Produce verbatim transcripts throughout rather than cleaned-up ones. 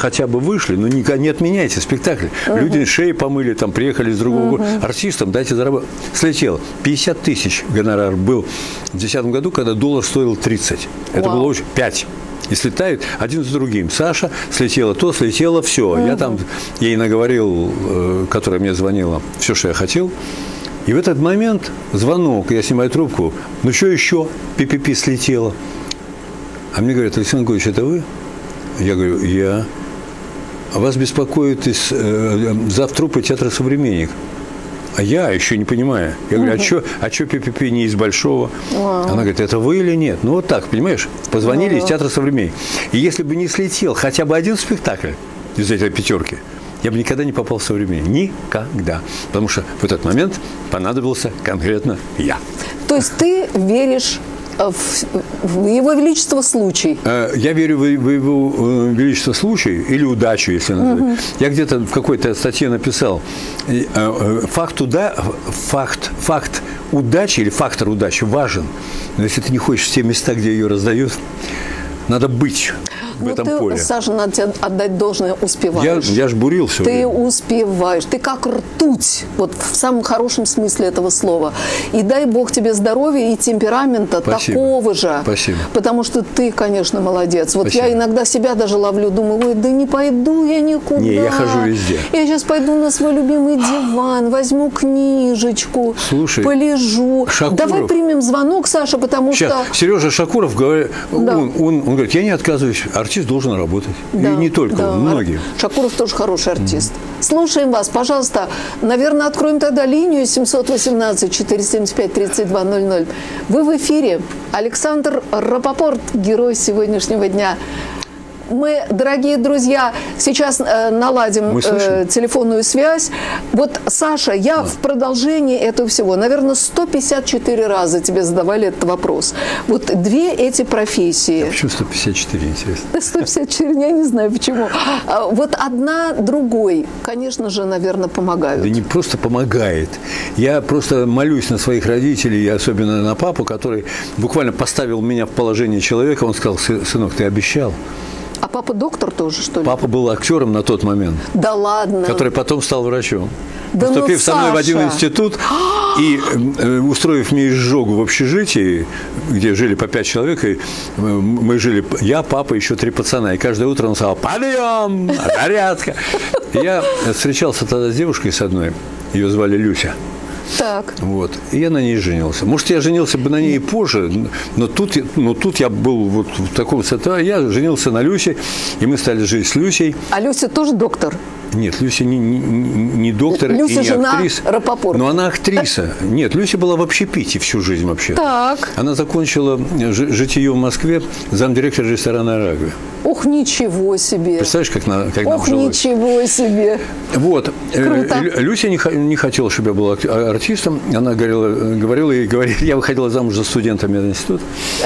хотя бы вышли, но не, не отменяйте спектакль. Uh-huh. Люди шеи помыли, там, приехали из другого uh-huh. города. Артистам дайте заработать. Слетело. пятьдесят тысяч гонорар был в две тысячи десятом году, когда доллар стоил тридцать. Это wow. было очень... пять. И слетают один за другим. Саша слетела то, слетело все. Uh-huh. Я там ей наговорил, э, которая мне звонила, все, что я хотел. И в этот момент звонок, я снимаю трубку, ну что еще? Пи-пи-пи слетело. А мне говорят: Александр Григорьевич, это вы? Я говорю: я. А вас беспокоит из э, завтрупа театра «Современник». А я еще не понимаю. Я говорю: угу. а что а чё пи-пи-пи не из Большого? Вау. Она говорит: это вы или нет? Ну вот так, понимаешь? Позвонили Вау. из театра «Современник». И если бы не слетел хотя бы один спектакль из этой пятерки, я бы никогда не попал в «Современник». Никогда. Потому что в этот момент понадобился конкретно я. То есть ты веришь в, в его величество случай? Я верю в его величество случай или удачу, если называть. Угу. Я где-то в какой-то статье написал: факт, уда... факт, факт удачи или фактор удачи важен. Но если ты не хочешь в те места, где ее раздают, надо быть в ну, этом ты, поле. Саша, надо тебе отдать должное, успеваешь. Я, я ж бурил все Ты время. успеваешь. Ты как ртуть, вот в самом хорошем смысле этого слова. И дай Бог тебе здоровья и темперамента Спасибо. такого же. Спасибо. Потому что ты, конечно, молодец. Вот Спасибо. Я иногда себя даже ловлю, думаю: ой, да не пойду я никуда. Не, я хожу везде. Я сейчас пойду на свой любимый диван, возьму книжечку, Слушай, полежу. Шакуров. Давай примем звонок, Саша, потому Сейчас, что... Сережа Шакуров говорит, да. он, он, он говорит: я не отказываюсь, артист должен работать. Да, и не только да. он, многие. Шакуров тоже хороший артист. Mm-hmm. Слушаем вас, пожалуйста. Наверное, откроем тогда линию семьсот восемнадцать четыреста семьдесят пять тридцать два ноль ноль. Вы в эфире. Александр Рапопорт, герой сегодняшнего дня. Мы, дорогие друзья, сейчас э, наладим э, телефонную связь. Вот, Саша, я а. в продолжении этого всего, наверное, сто пятьдесят четыре раза тебе задавали этот вопрос. Вот две эти профессии. А почему сто пятьдесят четыре, интересно? сто пятьдесят четыре, я не знаю почему. Вот одна другой, конечно же, наверное, помогают. Да не просто помогает. Я просто молюсь на своих родителей, и особенно на папу, который буквально поставил меня в положение человека. Он сказал: сынок, ты обещал. А папа доктор тоже, что ли? Папа был актером на тот момент. Да ладно. Который потом стал врачом. Да Поступив ну, со мной Саша. в один институт и э, устроив мне изжогу в общежитии, где жили по пять человек, и мы жили, я, папа, еще три пацана. И каждое утро он сказал: подъем, зарядка. Я встречался тогда с девушкой с одной, ее звали Люся. Так. Вот. И я на ней женился. Может, я женился бы на ней и позже, но тут, но тут я был вот в таком состоянии. Я женился на Люсе, и мы стали жить с Люсей. А Люся тоже доктор? Нет, Люся не, не, не доктор Люся и не жена актриса. Рапопорта. Но она актриса. Нет, Люся была в общепите всю жизнь вообще. Так. Она закончила житие в Москве, замдиректора ресторана «Арагви». Ох, ничего себе. Представляешь, как, на, как нам Ох, жилось? ничего себе. Вот. Круто. Люся не, не хотела, чтобы я был артистом. Она говорила, говорила и говорила, я выходила замуж за студента мединститута.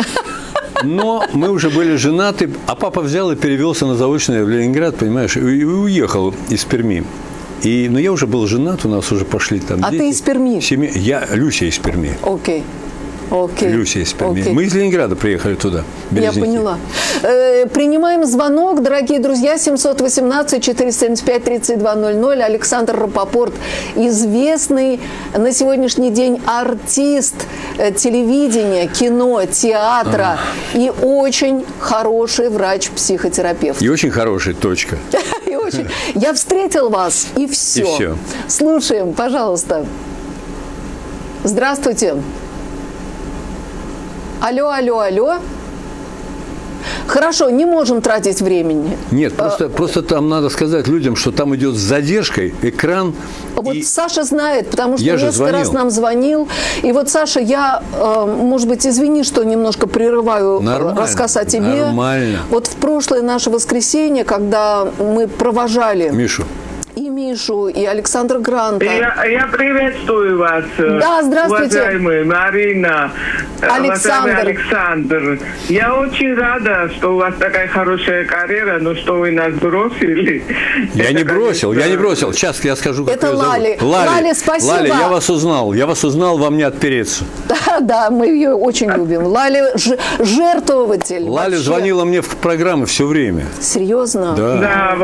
Но мы уже были женаты, а папа взял и перевелся на заочное в Ленинград, понимаешь, и уехал из Перми. И, но я уже был женат, у нас уже пошли там а дети. Ты из Перми? Семья, я, Люся из Перми. Окей. Окей. Люся из Перми. Окей. Мы из Ленинграда приехали туда. Березники. Я поняла. Э, принимаем звонок, дорогие друзья, семьсот восемнадцать четыреста семьдесят пять тридцать два ноль ноль. Александр Рапопорт, известный на сегодняшний день артист телевидения, кино, театра а. и очень хороший врач-психотерапевт. И очень хороший, точка. И очень. Я встретил вас, и все. И все. Слушаем, пожалуйста. Здравствуйте. Алло, алло, алло. Хорошо, не можем тратить времени. Нет, просто, а, просто там надо сказать людям, что там идет с задержкой экран. Вот и... Саша знает, потому что я несколько раз нам звонил. И вот, Саша, я, может быть, извини, что немножко прерываю нормально, рассказ о тебе. Нормально. Вот в прошлое наше воскресенье, когда мы провожали... Мишу. И Мишу, и Александра Гранта. Я, я приветствую вас, да, здравствуйте. уважаемые Марина, Александр. уважаемый Александр. Я очень рада, что у вас такая хорошая карьера, но что вы нас бросили. Я Это, не бросил, конечно... я не бросил. Сейчас я скажу, как Это ее зовут. Лали. Лали. Лали, спасибо. Лали, я вас узнал. Я вас узнал, вам не отпереться. Да, да, мы ее очень любим. Лали ж, жертвователь. Лали вообще. звонила мне в программы все время. Серьезно? Да. Да.